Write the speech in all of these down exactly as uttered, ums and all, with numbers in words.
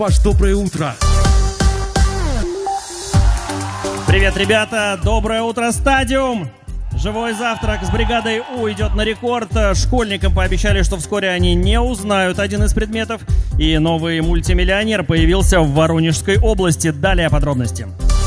Ваш доброе утро. Привет, ребята! Доброе утро, стадиум! Живой завтрак с бригадой У идет на рекорд. Школьникам пообещали, что вскоре они не узнают один из предметов. И новый мультимиллионер появился в Воронежской области. Далее подробности.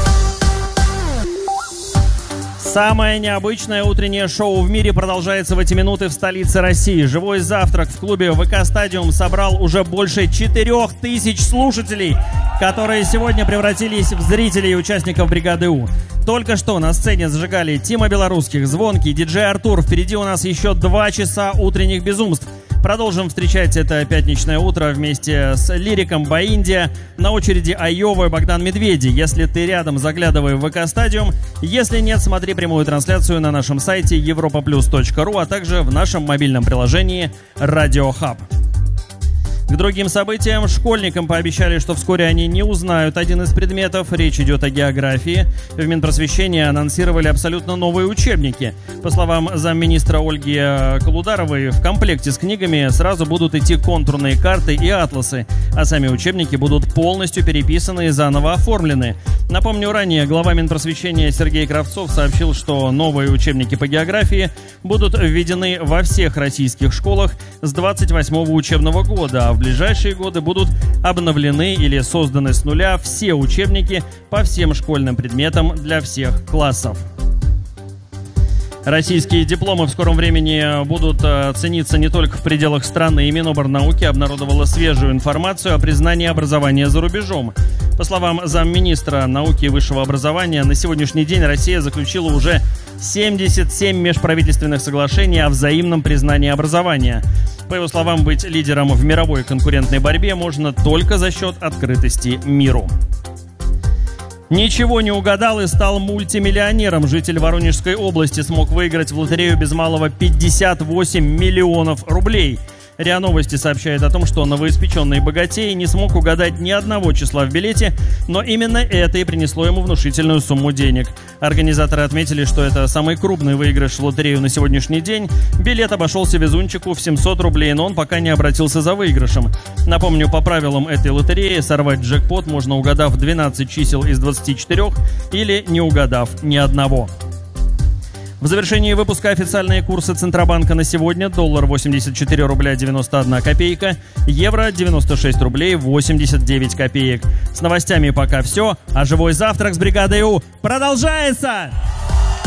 Самое необычное утреннее шоу в мире продолжается в эти минуты в столице России. Живой завтрак в клубе ВК Стадиум собрал уже больше четырех тысяч слушателей, которые сегодня превратились в зрителей и участников бригады У. Только что на сцене зажигали Тима Белорусских, Звонкий, диджей Артур. Впереди у нас еще два часа утренних безумств. Продолжим встречать это пятничное утро вместе с лириком Баиндия. На очереди Айова и Богдан Медведи. Если ты рядом, заглядывай в ВК Стадиум. Если нет, смотри прямую трансляцию на нашем сайте европа плюс точка ру, а также в нашем мобильном приложении Радио Хаб. К другим событиям. Школьникам пообещали, что вскоре они не узнают один из предметов. Речь идет о географии. В Минпросвещении анонсировали абсолютно новые учебники. По словам замминистра Ольги Колударовой, в комплекте с книгами сразу будут идти контурные карты и атласы, а сами учебники будут полностью переписаны и заново оформлены. Напомню, ранее глава Минпросвещения Сергей Кравцов сообщил, что новые учебники по географии будут введены во всех российских школах с двадцать восьмого учебного года, а в ближайшие годы будут обновлены или созданы с нуля все учебники по всем школьным предметам для всех классов. Российские дипломы в скором времени будут цениться не только в пределах страны, и Миноборнауки обнародовала свежую информацию о признании образования за рубежом. По словам замминистра науки и высшего образования, на сегодняшний день Россия заключила уже семьдесят семь межправительственных соглашений о взаимном признании образования. По его словам, быть лидером в мировой конкурентной борьбе можно только за счет открытости миру. Ничего не угадал и стал мультимиллионером. Житель Воронежской области смог выиграть в лотерею без малого пятьдесят восемь миллионов рублей. РИА Новости сообщает о том, что новоиспеченный богатей не смог угадать ни одного числа в билете, но именно это и принесло ему внушительную сумму денег. Организаторы отметили, что это самый крупный выигрыш в лотерею на сегодняшний день. Билет обошелся везунчику в семьсот рублей, но он пока не обратился за выигрышем. Напомню, по правилам этой лотереи сорвать джекпот можно, угадав двенадцать чисел из двадцати четырёх или не угадав ни одного. В завершении выпуска официальные курсы Центробанка на сегодня. Доллар восемьдесят четыре рубля девяносто одна копейка, евро девяносто шесть рублей восемьдесят девять копеек. С новостями пока все, а живой завтрак с бригадой У продолжается!